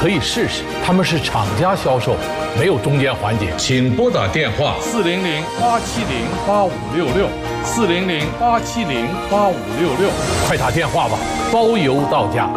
可以试试。他们是厂家销售，没有中间环节。 请拨打电话 400-870-8566，400-870-8566，快打电话吧，包邮到家。